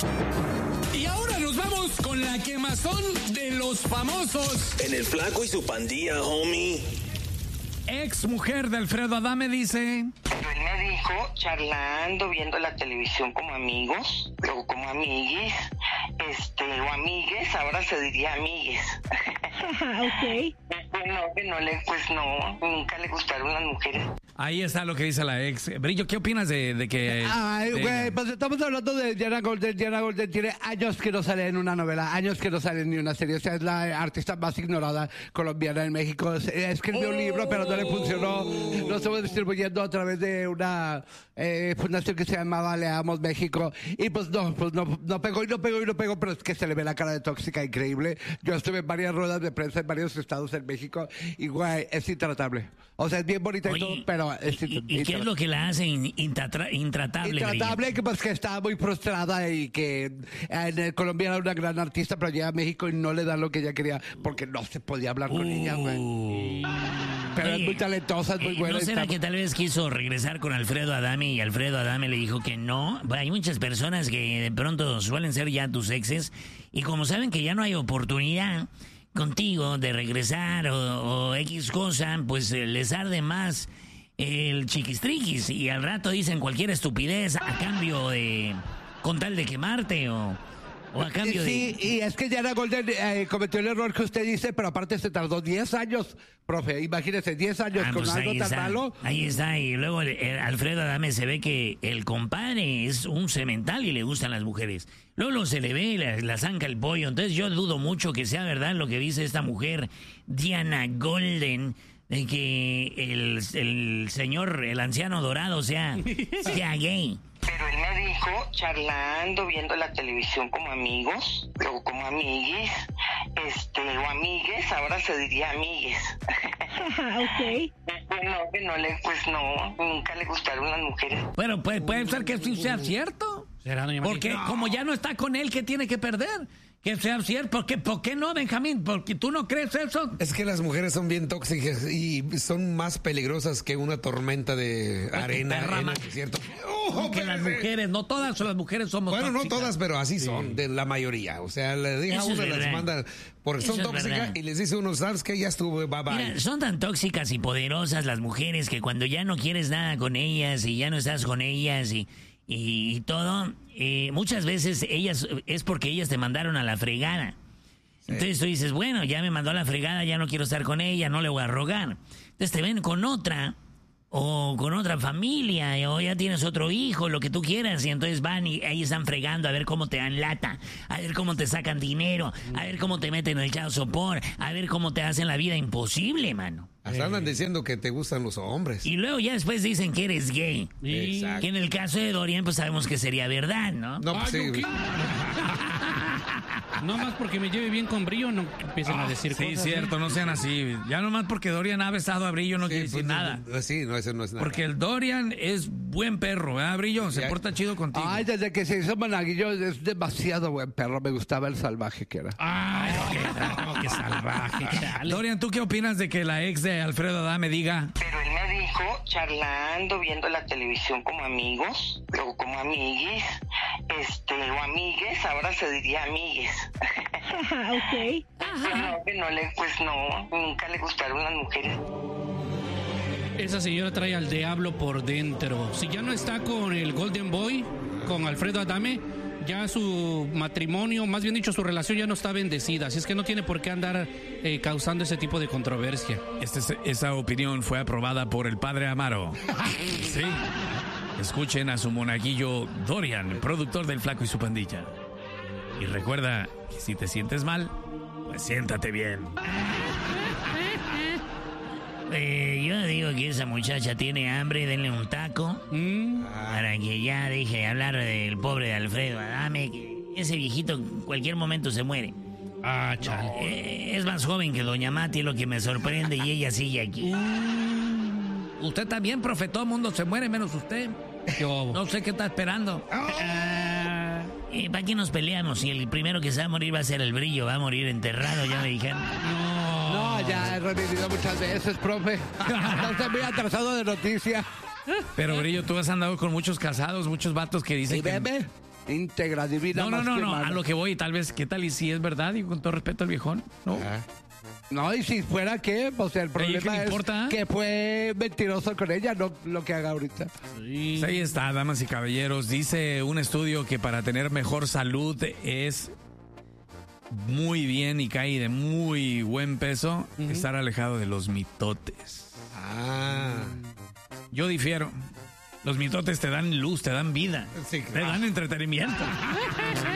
Y ahora nos vamos con la quemazón de los famosos. En el Flaco y su pandilla, homie. Ex mujer de Alfredo Adame dice... Él me dijo, charlando, viendo la televisión como amigos, o como amiguis, o amigues, ahora se diría amigues. Ok. No, nunca le gustaron las mujeres. Ahí está lo que dice la ex. Brillo, ¿qué opinas de que... Ay, güey, pues estamos hablando de Diana Golden. Diana Golden tiene años que no sale en una novela, años que no sale en ni una serie. O sea, es la artista más ignorada colombiana en México. Escribió un libro, pero no le funcionó. Lo estuvo distribuyendo a través de una fundación que se llamaba Leamos México. Y pues no pegó, pero es que se le ve la cara de tóxica increíble. Yo estuve en varias ruedas de prensa en varios estados en México y, güey, es intratable. O sea, es bien bonita. Oye, y todo, pero ¿Y qué es lo que la hace intratable? Intratable, que pues que está muy frustrada y que en Colombia era una gran artista, pero llega a México y no le dan lo que ella quería porque no se podía hablar con ella, güey. Pero Oye, es muy talentosa, es muy buena. ¿No será que tal vez quiso regresar con Alfredo Adame y Alfredo Adame le dijo que no? Hay muchas personas que de pronto suelen ser ya tus exes y como saben que ya no hay oportunidad contigo de regresar o X cosa, pues les arde más el chiquistriquis y al rato dicen cualquier estupidez a cambio de... con tal de quemarte o a cambio sí, y es que Diana Golden cometió el error que usted dice, pero aparte se tardó 10 años, profe. Imagínese, 10 años con pues algo tan malo. Ahí está, y luego el Alfredo Adame se ve que el compadre es un cemental y le gustan las mujeres. Luego se le ve la zanca el pollo. Entonces yo dudo mucho que sea verdad lo que dice esta mujer, Diana Golden, de que el señor, el anciano dorado sea gay. Pero él me dijo, charlando, viendo la televisión como amigos, o como amiguis, o amigues, ahora se diría amigues. Ok. Nunca le gustaron las mujeres. Bueno, puede ser que sí sea cierto. ¿Será, doña María? Porque como ya no está con él, ¿qué tiene que perder? Que sea cierto. ¿Por qué no, Benjamín? ¿Porque tú no crees eso? Es que las mujeres son bien tóxicas y son más peligrosas que una tormenta de arena en el desierto. Que las mujeres, no todas las mujeres somos bueno, tóxicas. no todas, pero así son, de la mayoría. O sea, le deja Eso uno es y las verdad. manda porque Eso son es tóxicas verdad. y les dice uno, ¿sabes qué? Ya estuvo, bye bye. Mira, son tan tóxicas y poderosas las mujeres que cuando ya no quieres nada con ellas y ya no estás con ellas y todo, muchas veces ellas es porque ellas te mandaron a la fregada. Entonces tú dices, bueno, ya me mandó a la fregada, ya no quiero estar con ella, no le voy a rogar. Entonces te ven con otra o con otra familia o ya tienes otro hijo, lo que tú quieras, y entonces van y ahí están fregando a ver cómo te dan lata, a ver cómo te sacan dinero, a ver cómo te meten el child support, a ver cómo te hacen la vida imposible, mano. Hasta andan diciendo que te gustan los hombres. Y luego ya después dicen que eres gay. Exacto. Que en el caso de Dorian, pues sabemos que sería verdad, ¿no? No, pues sí. No más porque me lleve bien con Brillo, no empiecen a decir Sí, cosas. cierto, no sean así. Ya nomás porque Dorian ha besado a Brillo no quiere decir pues, nada. Sí, no, eso no es nada. Porque el Dorian es buen perro, ¿verdad, Brillo? Se Ya. porta chido contigo. Ay, desde que se hizo Monaguillo es demasiado buen perro. Me gustaba el salvaje que era. Ay, qué salvaje. Chale. Dorian, ¿tú qué opinas de que la ex de Alfredo Adame diga... Pero él me dijo, charlando, viendo la televisión como amigos, o como amiguis, o amigues, ahora se diría amigues. Ok. Nunca le gustaron las mujeres. Esa señora trae al diablo por dentro. Si ya no está con el Golden Boy, con Alfredo Adame, ya su matrimonio, más bien dicho, su relación ya no está bendecida. Así es que no tiene por qué andar causando ese tipo de controversia. Esa opinión fue aprobada por el padre Amaro. Sí. Escuchen a su monaguillo Dorian, productor del Flaco y su pandilla. Y recuerda que si te sientes mal, pues siéntate bien. Yo digo que esa muchacha tiene hambre, denle un taco para que ya deje de hablar del pobre de Alfredo Adame, que ese viejito en cualquier momento se muere. Ah, chale. Es más joven que Doña Mati, es lo que me sorprende, y ella sigue aquí. Usted también, profe, todo el mundo se muere menos usted. ¿Qué hubo? No sé qué está esperando. ¿Para qué nos peleamos? Si el primero que se va a morir va a ser el Brillo, va a morir enterrado, ya me dijeron. No, ya he revivido muchas veces, profe. No estoy muy atrasado de noticias. Pero, Brillo, tú has andado con muchos casados, muchos vatos que dicen ¿Y bebé? íntegra, divina. No, a lo que voy, tal vez, ¿qué tal? Y si es verdad, y con todo respeto al viejón, ¿no? No, y si fuera que, o sea, el problema es que fue mentiroso con ella, no lo que haga ahorita. Sí. Pues ahí está, damas y caballeros. Dice un estudio que para tener mejor salud es muy bien y cae de muy buen peso estar alejado de los mitotes. Yo difiero. Los mitotes te dan luz, te dan vida, te dan entretenimiento.